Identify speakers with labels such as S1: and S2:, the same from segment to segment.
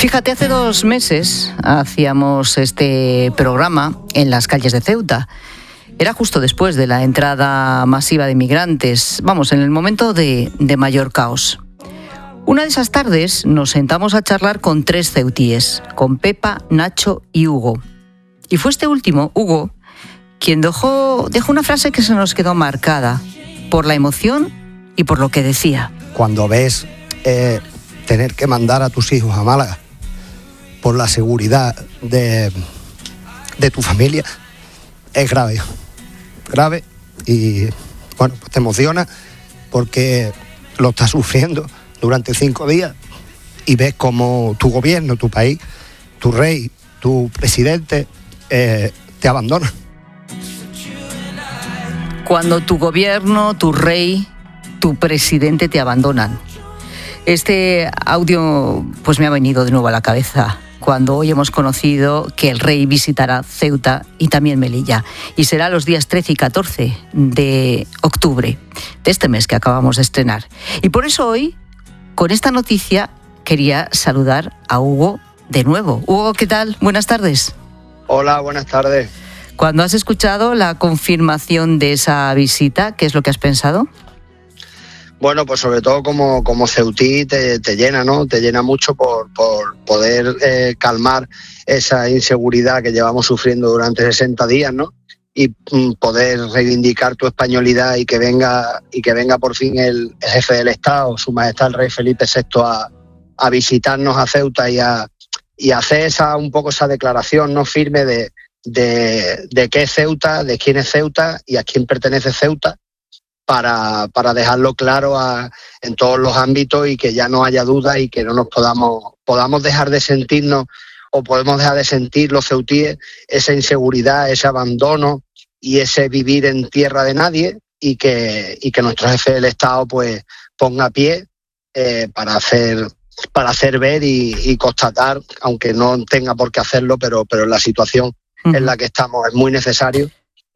S1: Fíjate, hace 2 meses hacíamos este programa en las calles de Ceuta. Era justo después de la entrada masiva de migrantes, en el momento de mayor caos. Una de esas tardes nos sentamos a charlar con 3 ceutíes, con Pepa, Nacho y Hugo. Y fue este último, Hugo, quien dejó una frase que se nos quedó marcada por la emoción y por lo que decía.
S2: Cuando ves tener que mandar a tus hijos a Málaga por la seguridad de tu familia, es grave y pues te emociona porque lo estás sufriendo durante 5 días y ves como tu gobierno, tu país, tu rey, tu presidente te abandona.
S1: Cuando tu gobierno, tu rey, tu presidente te abandonan. Este audio pues me ha venido de nuevo a la cabeza cuando hoy hemos conocido que el rey visitará Ceuta y también Melilla. Y será los días 13 y 14 de octubre, de este mes que acabamos de estrenar. Y por eso hoy, con esta noticia, quería saludar a Hugo de nuevo. Hugo, ¿qué tal? Buenas tardes.
S3: Hola, buenas tardes.
S1: Cuando has escuchado la confirmación de esa visita, ¿qué es lo que has pensado?
S3: Bueno, pues sobre todo como ceutí te llena, ¿no? Te llena mucho por poder calmar esa inseguridad que llevamos sufriendo durante 60 días, ¿no? Y poder reivindicar tu españolidad y que venga por fin el jefe del Estado, Su Majestad el Rey Felipe VI, a visitarnos a Ceuta y a hacer un poco esa declaración no firme de qué es Ceuta, de quién es Ceuta y a quién pertenece Ceuta, para dejarlo claro en todos los ámbitos y que ya no haya duda y que no nos podamos dejar de sentirnos o podemos dejar de sentir los ceutíes esa inseguridad, ese abandono y ese vivir en tierra de nadie y que nuestro jefe del Estado pues ponga pie para hacer ver y constatar, aunque no tenga por qué hacerlo, pero en la situación en la que estamos es muy necesario.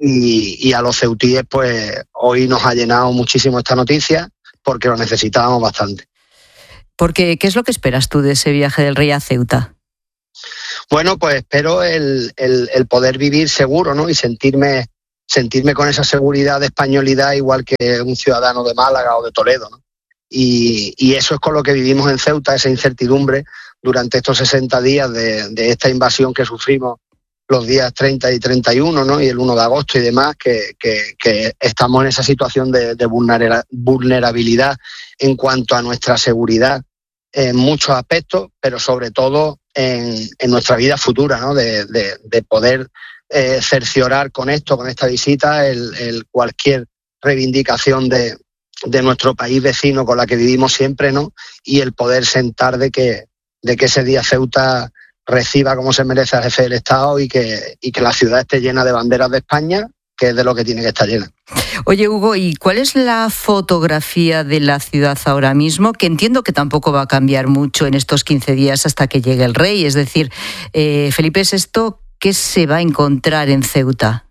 S3: Y a los ceutíes, pues hoy nos ha llenado muchísimo esta noticia porque lo necesitábamos bastante.
S1: Porque, ¿qué es lo que esperas tú de ese viaje del rey a Ceuta?
S3: Bueno, pues espero el poder vivir seguro, ¿no? Y sentirme con esa seguridad de españolidad igual que un ciudadano de Málaga o de Toledo, ¿no? Y eso es con lo que vivimos en Ceuta, esa incertidumbre durante estos 60 días de esta invasión que sufrimos los días 30 y 31, ¿no? Y el 1 de agosto y demás, que estamos en esa situación de vulnerabilidad en cuanto a nuestra seguridad en muchos aspectos, pero sobre todo en nuestra vida futura, ¿no? De poder cerciorar con esta visita, el cualquier reivindicación de nuestro país vecino con la que vivimos siempre, ¿no? Y el poder sentar de que ese día Ceuta reciba como se merece al jefe del Estado y que la ciudad esté llena de banderas de España, que es de lo que tiene que estar llena.
S1: Oye, Hugo, ¿y cuál es la fotografía de la ciudad ahora mismo? Que entiendo que tampoco va a cambiar mucho en estos 15 días hasta que llegue el rey. Es decir, Felipe VI, ¿qué se va a encontrar en Ceuta?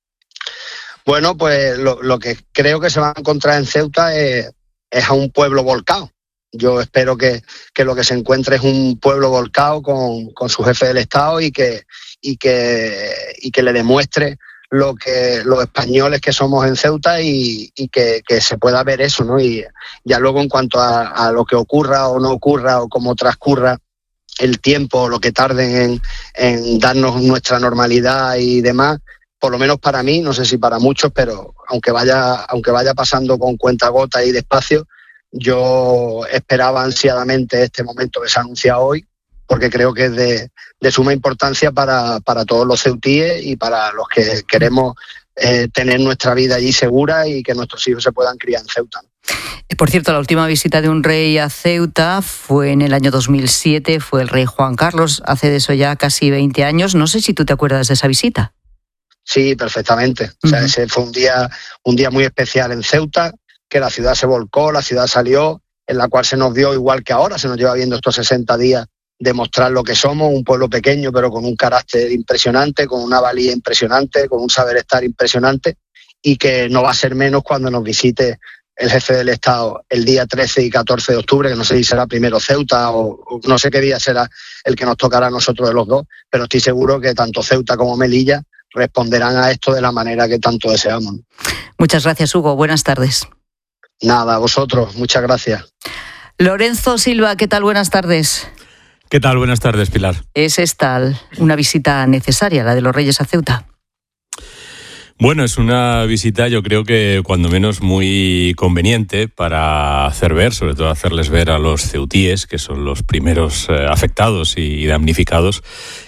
S3: Bueno, pues lo que creo que se va a encontrar en Ceuta es a un pueblo volcado. Yo espero que lo que se encuentre es un pueblo volcado con su jefe del Estado y que le demuestre lo que los españoles que somos en Ceuta y que se pueda ver eso, ¿no? Y ya luego en cuanto a lo que ocurra o no ocurra o cómo transcurra el tiempo, lo que tarden en darnos nuestra normalidad y demás, por lo menos para mí, no sé si para muchos, pero aunque vaya pasando con cuentagotas y despacio, yo esperaba ansiadamente este momento que se ha anunciado hoy, porque creo que es de suma importancia para todos los ceutíes y para los que queremos tener nuestra vida allí segura y que nuestros hijos se puedan criar en Ceuta.
S1: Por cierto, la última visita de un rey a Ceuta fue en el año 2007, fue el rey Juan Carlos, hace de eso ya casi 20 años. No sé si tú te acuerdas de esa visita.
S3: Sí, perfectamente. O sea, ese fue un día muy especial en Ceuta, que la ciudad se volcó, la ciudad salió, en la cual se nos dio igual que ahora, se nos lleva viendo estos 60 días demostrar lo que somos, un pueblo pequeño pero con un carácter impresionante, con una valía impresionante, con un saber estar impresionante y que no va a ser menos cuando nos visite el jefe del Estado el día 13 y 14 de octubre, que no sé si será primero Ceuta o no sé qué día será el que nos tocará a nosotros de los dos, pero estoy seguro que tanto Ceuta como Melilla responderán a esto de la manera que tanto deseamos.
S1: Muchas gracias, Hugo. Buenas tardes.
S3: Nada, a vosotros. Muchas gracias.
S1: Lorenzo Silva, ¿qué tal? Buenas tardes.
S4: ¿Qué tal? Buenas tardes, Pilar.
S1: ¿Es esta una visita necesaria, la de los Reyes a Ceuta?
S4: Bueno, es una visita, yo creo que cuando menos muy conveniente para hacer ver, sobre todo hacerles ver a los ceutíes, que son los primeros afectados y damnificados,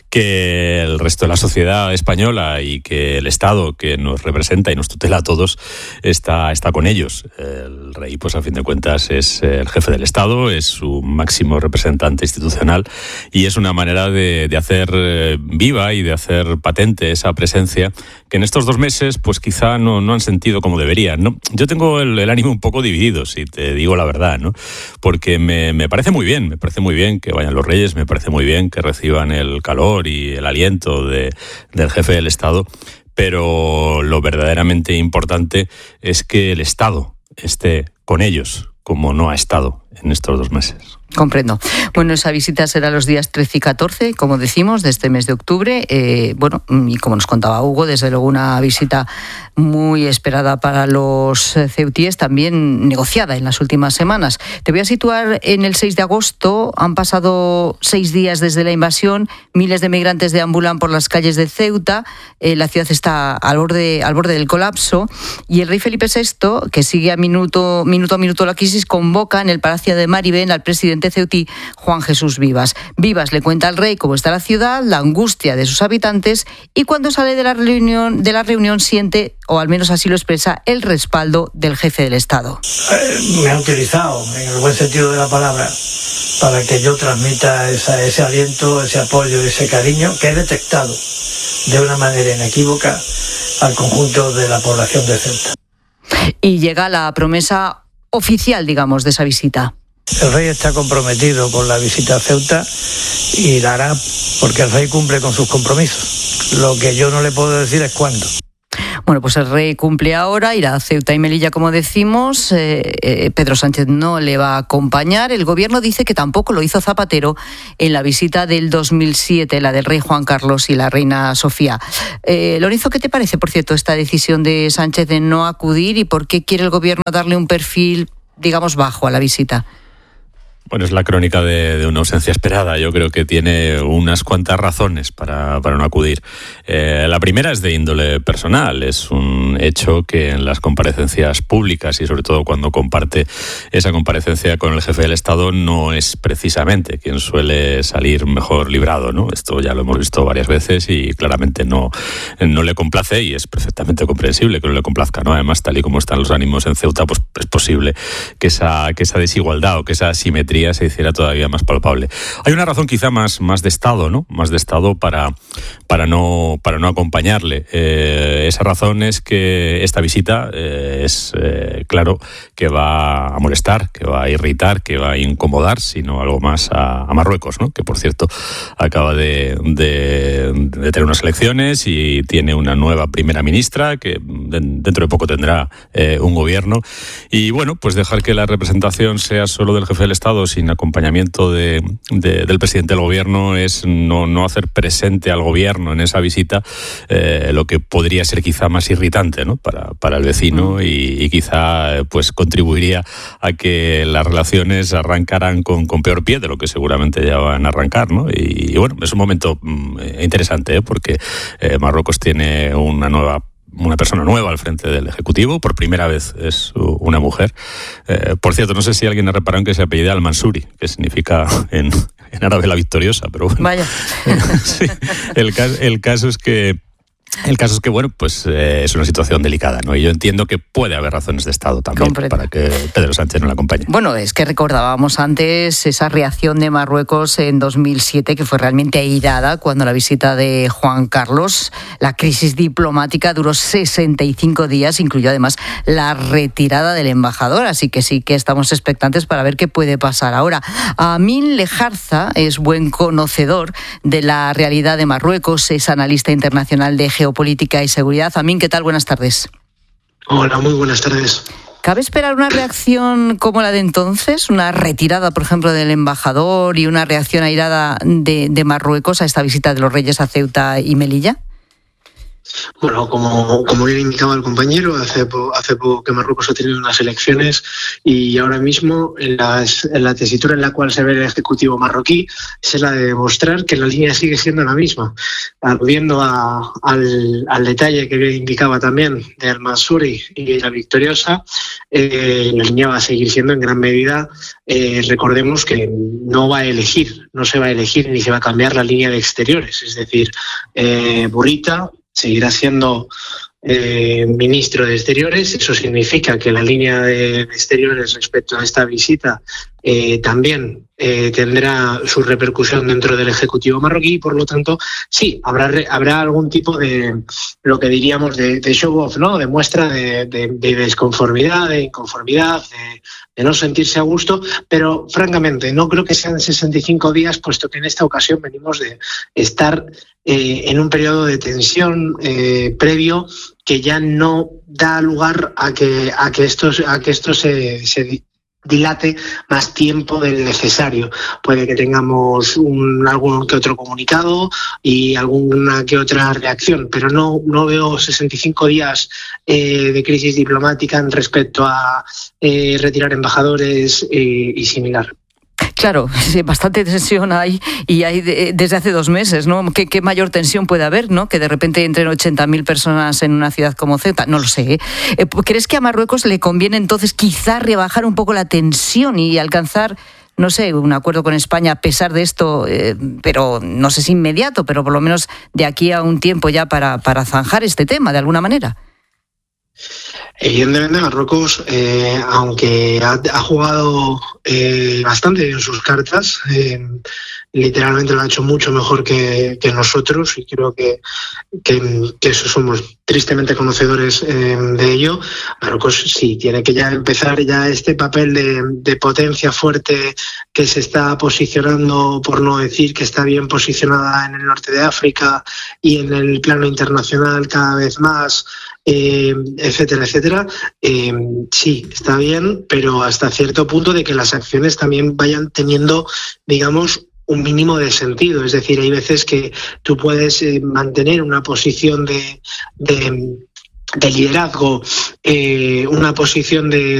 S4: que el resto de la sociedad española y que el Estado que nos representa y nos tutela a todos está con ellos. El rey, pues a fin de cuentas, es el jefe del Estado, es su máximo representante institucional y es una manera de hacer viva y de hacer patente esa presencia que en estos 2 meses pues quizá no han sentido como deberían, ¿no? Yo tengo el ánimo un poco dividido, si te digo la verdad, ¿no? Porque me parece muy bien que vayan los reyes, me parece muy bien que reciban el calor y el aliento del jefe del Estado, pero lo verdaderamente importante es que el Estado esté con ellos, como no ha estado en estos 2 meses.
S1: Comprendo. Bueno, esa visita será los días 13 y 14, como decimos, de este mes de octubre. Bueno, y como nos contaba Hugo, desde luego una visita muy esperada para los ceutíes, también negociada en las últimas semanas. Te voy a situar en el 6 de agosto. Han pasado 6 días desde la invasión. Miles de migrantes deambulan por las calles de Ceuta. La ciudad está al borde del colapso. Y el rey Felipe VI, que sigue a minuto a minuto la crisis, convoca en el Palacio de Maribén al presidente ceutí Juan Jesús Vivas. Vivas le cuenta al rey cómo está la ciudad, la angustia de sus habitantes, y cuando sale de la reunión siente, o al menos así lo expresa, el respaldo del jefe del Estado.
S5: Me ha utilizado, en el buen sentido de la palabra, para que yo transmita ese aliento, ese apoyo, ese cariño que he detectado de una manera inequívoca al conjunto de la población de Ceuta.
S1: Y llega la promesa oficial, digamos, de esa visita.
S5: El rey está comprometido con la visita a Ceuta y la hará porque el rey cumple con sus compromisos. Lo que yo no le puedo decir es cuándo.
S1: Bueno, pues el rey cumple ahora, irá a Ceuta y Melilla, como decimos. Pedro Sánchez no le va a acompañar. El gobierno dice que tampoco lo hizo Zapatero en la visita del 2007, la del rey Juan Carlos y la reina Sofía. Lorenzo, ¿qué te parece, por cierto, esta decisión de Sánchez de no acudir y por qué quiere el gobierno darle un perfil, digamos, bajo a la visita?
S4: Bueno, es la crónica de una ausencia esperada. Yo creo que tiene unas cuantas razones para no acudir. La primera es de índole personal. Es un hecho que en las comparecencias públicas y sobre todo cuando comparte esa comparecencia con el jefe del Estado no es precisamente quien suele salir mejor librado, ¿no? Esto ya lo hemos visto varias veces y claramente no le complace, y es perfectamente comprensible que no le complazca, ¿no? Además, tal y como están los ánimos en Ceuta, pues es posible que esa desigualdad o que esa asimetría se hiciera todavía más palpable. Hay una razón quizá más de Estado, ¿no? Más de Estado para no acompañarle. Esa razón es que esta visita es claro que va a molestar, que va a irritar, que va a incomodar, sino algo más a Marruecos, ¿no? Que por cierto acaba de tener unas elecciones y tiene una nueva primera ministra que dentro de poco tendrá un gobierno. Y bueno, pues dejar que la representación sea solo del jefe del Estado sin acompañamiento del presidente del gobierno es no hacer presente al gobierno en esa visita lo que podría ser quizá más irritante, ¿no? para el vecino y quizá pues contribuiría a que las relaciones arrancaran con peor pie de lo que seguramente ya van a arrancar, ¿no? Y bueno, es un momento interesante, porque Marruecos tiene una persona nueva al frente del Ejecutivo. Por primera vez es una mujer. Por cierto, no sé si alguien ha reparado en que se apellida Al-Mansuri, que significa en árabe la victoriosa, pero bueno.
S1: Vaya.
S4: Sí, el caso es que bueno, pues es una situación delicada, ¿no? Y yo entiendo que puede haber razones de Estado también para que Pedro Sánchez no la acompañe.
S1: Bueno, es que recordábamos antes esa reacción de Marruecos en 2007, que fue realmente airada cuando la visita de Juan Carlos. La crisis diplomática duró 65 días, incluyó además la retirada del embajador, así que sí que estamos expectantes para ver qué puede pasar ahora. Amin Lejarza es buen conocedor de la realidad de Marruecos, es analista internacional de geopolítica y seguridad. Amin, ¿qué tal? Buenas tardes.
S6: Hola, muy buenas tardes.
S1: ¿Cabe esperar una reacción como la de entonces? ¿Una retirada, por ejemplo, del embajador y una reacción airada de Marruecos a esta visita de los reyes a Ceuta y Melilla?
S6: Bueno, como bien indicaba el compañero, hace poco que Marruecos ha tenido unas elecciones y ahora mismo en la tesitura en la cual se ve el Ejecutivo marroquí es la de demostrar que la línea sigue siendo la misma. Aludiendo al detalle que indicaba también de Al-Mansuri y la Victoriosa, la línea va a seguir siendo en gran medida, recordemos que no se va a elegir ni se va a cambiar la línea de exteriores, es decir, Burrita seguirá siendo ministro de Exteriores. Eso significa que la línea de Exteriores respecto a esta visita también tendrá su repercusión dentro del Ejecutivo marroquí. Por lo tanto, sí, habrá algún tipo de lo que diríamos de show off, ¿no? De muestra de desconformidad, de inconformidad, de no sentirse a gusto, pero francamente no creo que sean 65 días, puesto que en esta ocasión venimos de estar en un periodo de tensión previo que ya no da lugar a que esto se dilate más tiempo del necesario. Puede que tengamos algún que otro comunicado y alguna que otra reacción, pero no veo 65 días de crisis diplomática en respecto a retirar embajadores y similar.
S1: Claro, sí, bastante tensión hay y hay desde hace 2 meses, ¿no? ¿Qué mayor tensión puede haber, ¿no? Que de repente entren 80.000 personas en una ciudad como Ceuta. No lo sé. ¿Crees que a Marruecos le conviene entonces quizá rebajar un poco la tensión y alcanzar, no sé, un acuerdo con España a pesar de esto, pero no sé si inmediato, pero por lo menos de aquí a un tiempo ya para zanjar este tema de alguna manera?
S6: Evidentemente Marruecos, aunque ha jugado bastante bien sus cartas, literalmente lo ha hecho mucho mejor que nosotros, y creo que eso somos tristemente conocedores de ello. Marruecos sí tiene que ya empezar este papel de potencia fuerte que se está posicionando, por no decir que está bien posicionada en el norte de África y en el plano internacional cada vez más, etcétera, etcétera. Sí, está bien, pero hasta cierto punto de que las acciones también vayan teniendo, digamos, un mínimo de sentido. Es decir, hay veces que tú puedes mantener una posición de liderazgo, una posición de